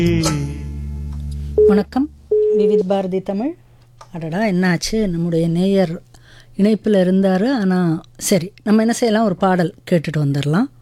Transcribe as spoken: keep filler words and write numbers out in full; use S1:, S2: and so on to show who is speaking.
S1: வணக்கம், விவித் பாரதி தமிழ். அடடா, என்னாச்சு, நம்முடைய நேயர் இணைப்பில் இருந்தார். ஆனால் சரி, நம்ம என்ன செய்யலாம், ஒரு பாடல் கேட்டுட்டு வந்துடலாம்.